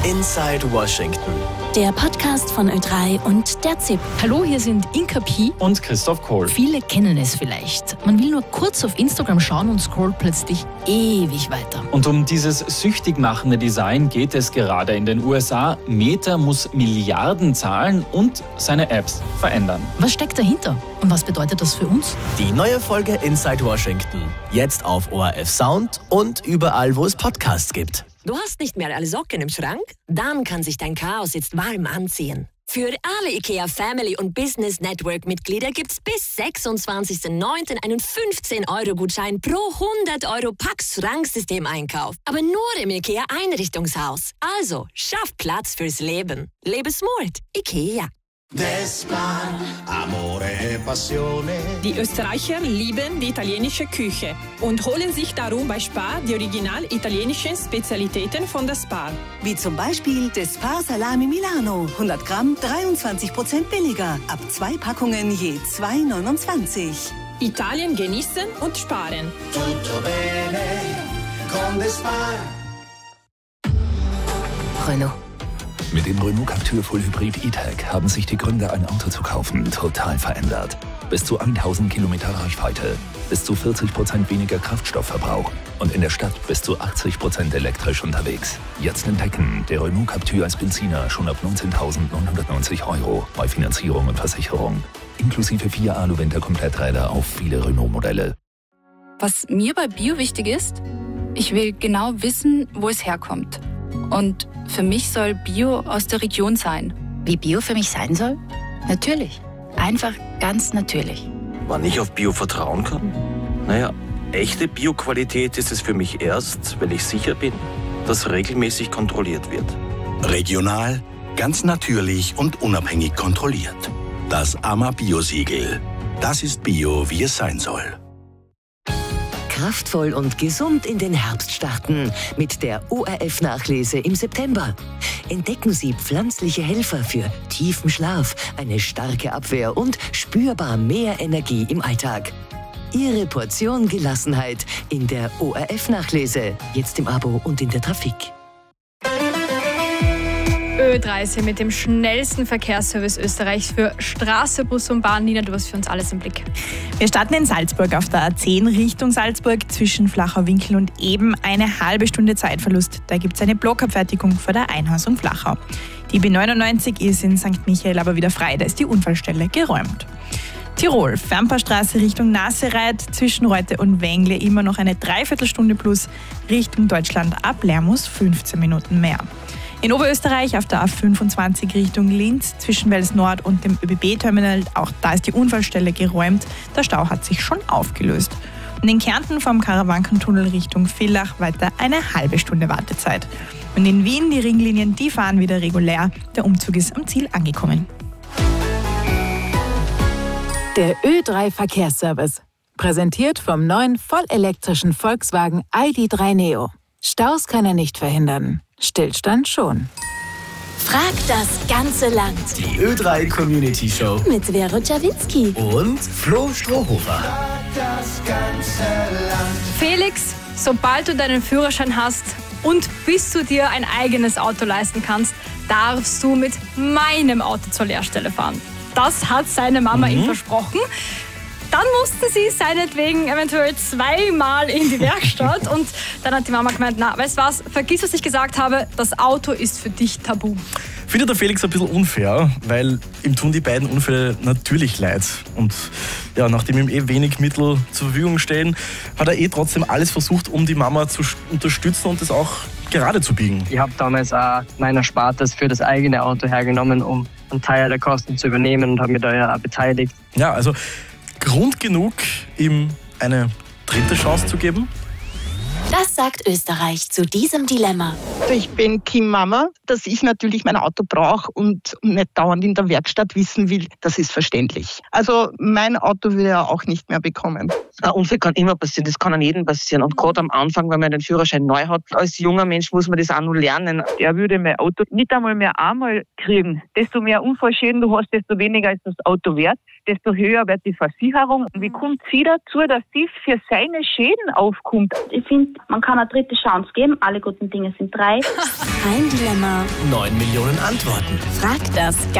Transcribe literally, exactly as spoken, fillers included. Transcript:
Inside Washington. Der Podcast von Ö drei und der Z I P. Hallo, hier sind Inka Pi und Christoph Kohl. Viele kennen es vielleicht. Man will nur kurz auf Instagram schauen und scrollt plötzlich ewig weiter. Und um dieses süchtig machende Design geht es gerade in den U S A. Meta muss Milliarden zahlen und seine Apps verändern. Was steckt dahinter und was bedeutet das für uns? Die neue Folge Inside Washington. Jetzt auf O R F Sound und überall, wo es Podcasts gibt. Du hast nicht mehr alle Socken im Schrank? Dann kann sich dein Chaos jetzt warm anziehen. Für alle IKEA Family und Business Network Mitglieder gibt's bis sechsundzwanzigsten neunten einen fünfzehn Euro Gutschein pro hundert Euro Pax Schranksystem-Einkauf. Aber nur im IKEA Einrichtungshaus. Also, schaff Platz fürs Leben. Lebe smart. IKEA. Die Österreicher lieben die italienische Küche und holen sich darum bei Spar die original italienischen Spezialitäten von der Spar. Wie zum Beispiel der Spar Salami Milano. hundert Gramm, dreiundzwanzig Prozent billiger. Ab zwei Packungen je zwei neunundzwanzig. Italien genießen und sparen. Tutto bene con the Spar. Renault. Mit dem Renault Captur Full Hybrid E-Tech haben sich die Gründe, ein Auto zu kaufen, total verändert. Bis zu tausend Kilometer Reichweite, bis zu vierzig Prozent weniger Kraftstoffverbrauch und in der Stadt bis zu achtzig Prozent elektrisch unterwegs. Jetzt entdecken, der Renault Captur als Benziner schon ab neunzehntausendneunhundertneunzig Euro bei Finanzierung und Versicherung. Inklusive vier Alu-Winter-Kompletträder auf viele Renault-Modelle. Was mir bei Bio wichtig ist, ich will genau wissen, wo es herkommt. Und für mich soll Bio aus der Region sein. Wie Bio für mich sein soll? Natürlich. Einfach ganz natürlich. Wann ich auf Bio vertrauen kann? Naja, echte Bio-Qualität ist es für mich erst, wenn ich sicher bin, dass regelmäßig kontrolliert wird. Regional, ganz natürlich und unabhängig kontrolliert. Das A M A Bio-Siegel. Das ist Bio, wie es sein soll. Kraftvoll und gesund in den Herbst starten mit der O R F-Nachlese im September. Entdecken Sie pflanzliche Helfer für tiefen Schlaf, eine starke Abwehr und spürbar mehr Energie im Alltag. Ihre Portion Gelassenheit in der O R F-Nachlese. Jetzt im Abo und in der Trafik. Ö drei mit dem schnellsten Verkehrsservice Österreichs für Straße, Bus und Bahn. Nina, du hast für uns alles im Blick. Wir starten in Salzburg auf der A zehn Richtung Salzburg zwischen Flachau-Winkel und Eben eine halbe Stunde Zeitverlust. Da gibt es eine Blockabfertigung vor der Einhausung Flachau. Die B neunundneunzig ist in Sankt Michael aber wieder frei, da ist die Unfallstelle geräumt. Tirol, Fernpaarstraße Richtung Nassereit zwischen Reute und Wengle immer noch eine Dreiviertelstunde plus. Richtung Deutschland ab Lermus fünfzehn Minuten mehr. In Oberösterreich auf der A fünfundzwanzig Richtung Linz zwischen Wels Nord und dem Ö B B-Terminal, auch da ist die Unfallstelle geräumt, der Stau hat sich schon aufgelöst. Und in Kärnten vom Karawankentunnel Richtung Villach weiter eine halbe Stunde Wartezeit. Und in Wien die Ringlinien, die fahren wieder regulär, der Umzug ist am Ziel angekommen. Der Ö drei Verkehrsservice, präsentiert vom neuen vollelektrischen Volkswagen I D drei Neo. Staus kann er nicht verhindern. Stillstand schon. Frag das ganze Land. Die Ö drei Community Show mit Vero Czawinski und Flo Strohhofer. Frag das ganze Land. Felix, sobald du deinen Führerschein hast und bis du dir ein eigenes Auto leisten kannst, darfst du mit meinem Auto zur Lehrstelle fahren. Das hat seine Mama mhm. ihm versprochen. Dann musste sie seinetwegen eventuell zweimal in die Werkstatt und dann hat die Mama gemeint, na, weißt du was, vergiss, was ich gesagt habe, das Auto ist für dich tabu. Findet der Felix ein bisschen unfair, weil ihm tun die beiden Unfälle natürlich leid. Und ja, nachdem ihm eh wenig Mittel zur Verfügung stehen, hat er eh trotzdem alles versucht, um die Mama zu unterstützen und das auch gerade zu biegen. Ich habe damals auch mein Erspartes für das eigene Auto hergenommen, um einen Teil der Kosten zu übernehmen und habe mich da ja auch beteiligt. Ja, also Grund genug, ihm eine dritte Chance zu geben? Das sagt Österreich zu diesem Dilemma. Ich bin Kim Mama, dass ich natürlich mein Auto brauche und nicht dauernd in der Werkstatt wissen will, das ist verständlich. Also mein Auto will er auch nicht mehr bekommen. Ein Unfall kann immer passieren, das kann an jedem passieren. Und gerade am Anfang, wenn man den Führerschein neu hat, als junger Mensch muss man das auch noch lernen. Er würde mein Auto nicht einmal mehr einmal kriegen. Desto mehr Unfallschäden du hast, desto weniger ist das Auto wert. desto höher wird die Versicherung. Wie kommt sie dazu, dass sie für seine Schäden aufkommt? Ich finde, man kann eine dritte Chance geben. Alle guten Dinge sind drei. Ein Dilemma. Neun Millionen Antworten. Frag das